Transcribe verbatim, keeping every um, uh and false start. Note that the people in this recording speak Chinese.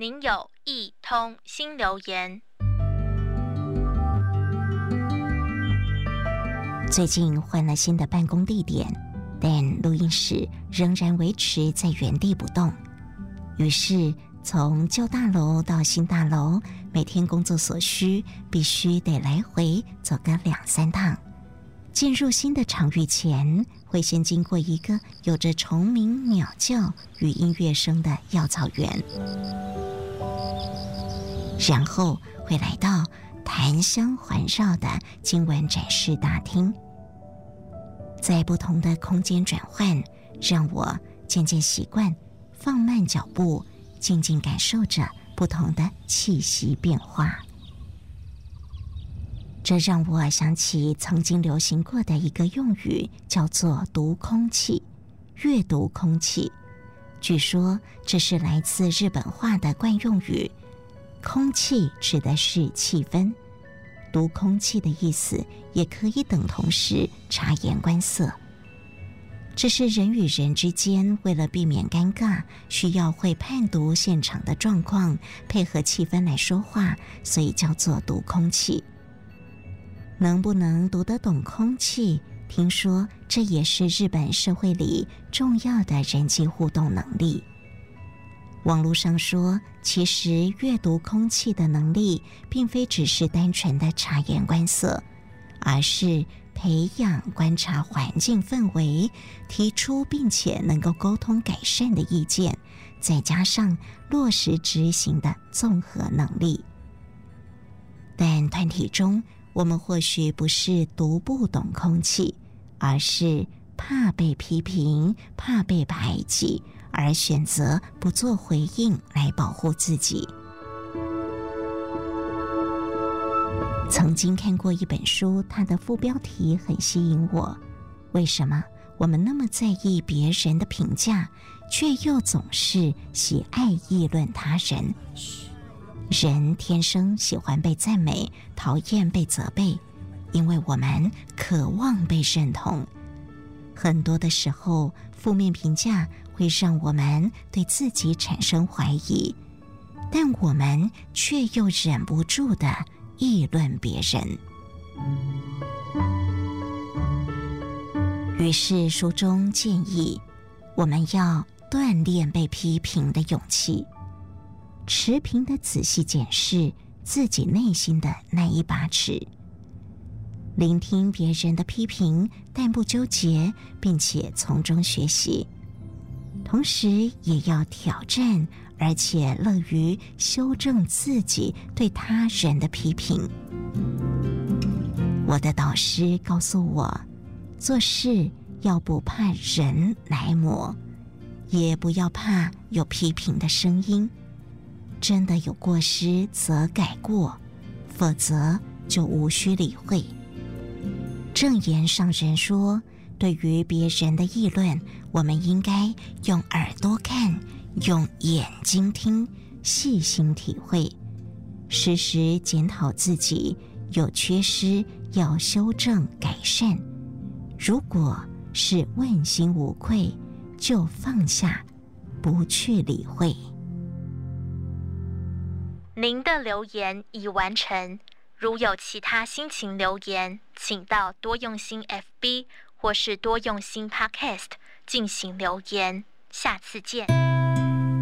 您有一通新留言。 最近换了新的办公地点，但录音室仍然维持在原地不动。于是从旧大楼到新大楼，每天工作所需，必须得来回走个两三趟。进入新的场域前，会先经过一个有着虫鸣、鸟叫与音乐声的药草园，然后会来到檀香环绕的经文展示大厅。在不同的空间转换，让我渐渐习惯放慢脚步，静静感受着不同的气息变化。这让我想起曾经流行过的一个用语，叫做读空气，阅读空气。据说这是来自日本话的惯用语，空气指的是气氛，读空气的意思也可以等同是察言观色。这是人与人之间为了避免尴尬，需要会判读现场的状况，配合气氛来说话，所以叫做读空气。能不能读得懂空气，听说这也是日本社会里重要的人际互动能力。网络上说，其实阅读空气的能力并非只是单纯的察言观色，而是培养观察环境氛围，提出并且能够沟通改善的意见，再加上落实执行的综合能力。但团体中，我们或许不是读不懂空气，而是怕被批评，怕被排挤，而选择不做回应来保护自己。曾经看过一本书，它的副标题很吸引我。为什么我们那么在意别人的评价，却又总是喜爱议论他人？人天生喜欢被赞美，讨厌被责备，因为我们渴望被认同。很多的时候，负面评价会让我们对自己产生怀疑，但我们却又忍不住的议论别人。于是书中建议我们要锻炼被批评的勇气，持平的仔细检视自己内心的那一把尺，聆听别人的批评，但不纠结，并且从中学习，同时也要挑战，而且乐于修正自己对他人的批评。我的导师告诉我，做事要不怕人来磨，也不要怕有批评的声音，真的有过失则改过，否则就无需理会。正言上人说，对于别人的议论，我们应该用耳朵看，用眼睛听，细心体会，时时检讨自己，有缺失要修正改善。如果是问心无愧，就放下，不去理会。 您的留言已完成，如有其他心情留言，请到多用心 F B 或是多用心 Podcast 进行留言。下次见。